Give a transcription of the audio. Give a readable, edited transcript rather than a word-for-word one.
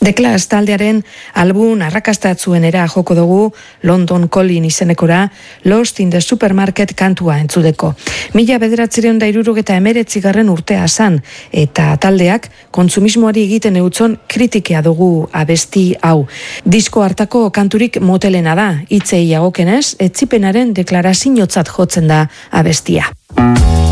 The Clash taldearen album arrakastatzuenera joko dugu London Calling izenekora Lost in the Supermarket kantua entzudeko. 1979 urtea zan eta taldeak kontsumismoari egiten eutzon kritikea dugu abesti hau. Disko hartako kanturik motelena da, hitzei agokenez, etzipenaren deklaraziotzat jotzen da abestia.